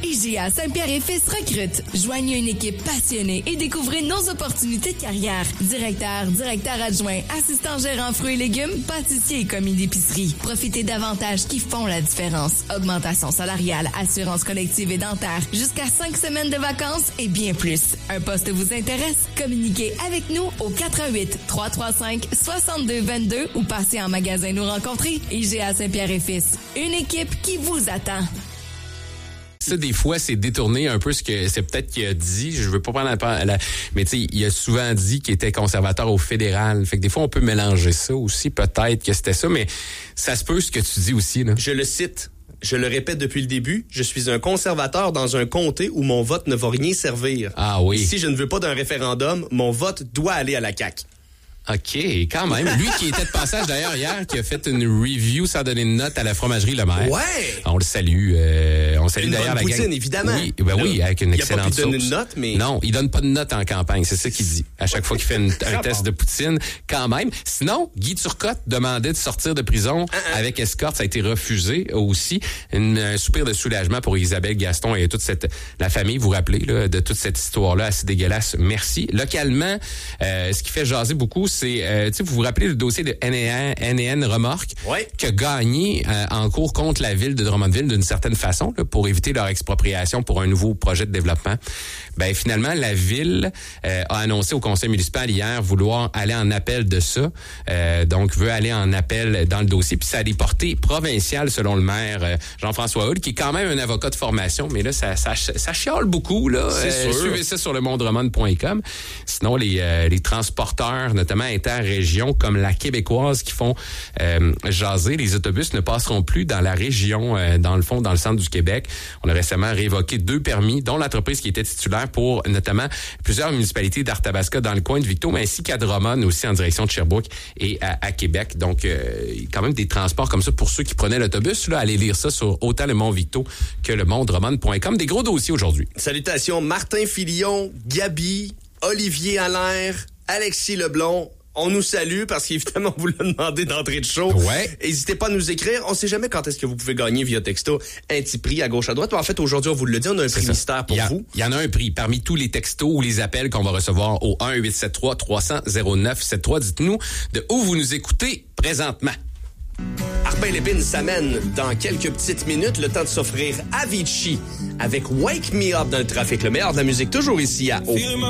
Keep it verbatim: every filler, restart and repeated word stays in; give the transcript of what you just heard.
I G A Saint-Pierre-et-Fils recrute. Joignez une équipe passionnée et découvrez nos opportunités de carrière. Directeur, directeur adjoint, assistant gérant fruits et légumes, pâtissier et commis d'épicerie. Profitez d'avantages qui font la différence. Augmentation salariale, assurance collective et dentaire, jusqu'à cinq semaines de vacances et bien plus. Un poste vous intéresse? Communiquez avec nous au quatre un huit, trois trois cinq, six deux deux deux ou passez en magasin nous rencontrer. I G A Saint-Pierre-et-Fils. Une équipe qui vous attend. Ça, des fois, c'est détourné un peu ce que c'est peut-être qu'il a dit. Je veux pas prendre la, la mais tu sais, il a souvent dit qu'il était conservateur au fédéral. Fait que des fois, on peut mélanger ça aussi. Peut-être que c'était ça, mais ça se peut ce que tu dis aussi, là. Je le cite. Je le répète depuis le début, je suis un conservateur dans un comté où mon vote ne va rien servir. Ah oui. Si je ne veux pas d'un référendum, mon vote doit aller à la C A Q. OK, quand même. Lui qui était de passage d'ailleurs hier, qui a fait une review sans donner de note à la fromagerie Le Maire. Ouais! On le salue. Euh, on salue une d'ailleurs bonne la poutine, gang. évidemment. Oui, ben Là, oui, avec une excellente sauce. Il a pas pu donner une note, mais... Non, il donne pas de note en campagne, c'est ça qu'il dit. À chaque fois qu'il fait une, un test de poutine, quand même. Sinon, Guy Turcotte demandait de sortir de prison uh-uh. avec escorte. Ça a été refusé aussi. Une, un soupir de soulagement pour Isabelle Gaston et toute cette la famille. Vous vous rappelez là, de toute cette histoire-là assez dégueulasse. Merci. Localement, euh, ce qui fait jaser beaucoup, c'est... Euh, tu sais, vous vous rappelez le dossier de N et N Remorque ouais. qui a gagné euh, en cours contre la ville de Drummondville d'une certaine façon là, pour éviter leur expropriation pour un nouveau projet de développement. Ben finalement, la ville euh, a annoncé au conseil municipal hier vouloir aller en appel de ça. Euh, donc, veut aller en appel dans le dossier. Puis ça a des portées provinciales selon le maire euh, Jean-François Hull, qui est quand même un avocat de formation. Mais là, ça, ça, ça chiale beaucoup. Là. C'est euh, sûr. Suivez ça sur le monde roman point com. Sinon, les, euh, les transporteurs, notamment interrégions, comme la québécoise qui font euh, jaser. Les autobus ne passeront plus dans la région, euh, dans le fond, dans le centre du Québec. On a récemment révoqué deux permis, dont l'entreprise qui était titulaire pour notamment plusieurs municipalités d'Arthabasca dans le coin de Victo, mais ainsi qu'à Drummond, aussi en direction de Sherbrooke et à, à Québec. Donc, euh, quand même des transports comme ça pour ceux qui prenaient l'autobus. Là, allez lire ça sur autant le Mont Victo que le monde roman point com. Des gros dossiers aujourd'hui. Salutations Martin Filion, Gabi, Olivier Allaire, Alexis Leblond. On nous salue parce qu'évidemment, on vous l'a demandé d'entrée de show. Ouais. N'hésitez pas à nous écrire. On sait jamais quand est-ce que vous pouvez gagner via texto un petit prix à gauche à droite. En fait, aujourd'hui, on vous le dit, on a un prix mystère pour il y a, vous. Il y en a un prix. Parmi tous les textos ou les appels qu'on va recevoir au un huit sept trois trois cents zéro neuf sept trois, dites-nous de où vous nous écoutez présentement. Arpin Lépine s'amène dans quelques petites minutes le temps de s'offrir Avicii avec Wake Me Up dans le trafic. Le meilleur de la musique, toujours ici à O.